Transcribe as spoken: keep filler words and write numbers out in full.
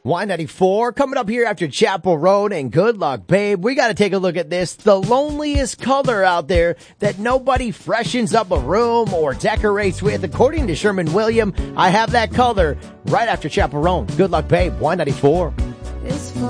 Y ninety-four coming up here after Chapel Roan and Good Luck Babe. We got to take a look at this. The loneliest color out there that nobody freshens up a room or decorates with. According to Sherman Williams, I have that color right after Chapel Roan. Good Luck Babe, Y ninety-four.